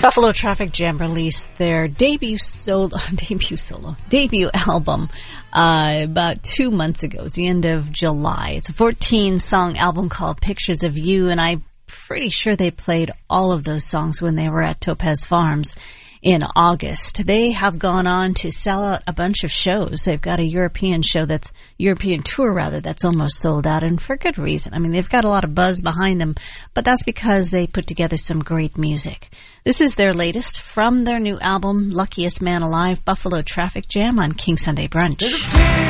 Buffalo Traffic Jam released their debut album about 2 months ago. It's the end of July. It's a 14-song album called Pictures of You, and I'm pretty sure they played all of those songs when they were at Topaz Farms in August. They have gone on to sell out a bunch of shows. They've got a European tour that's almost sold out, and for good reason. I mean, they've got a lot of buzz behind them, but that's because they put together some great music. This is their latest from their new album, Luckiest Man Alive, Buffalo Traffic Jam on King Sunday Brunch.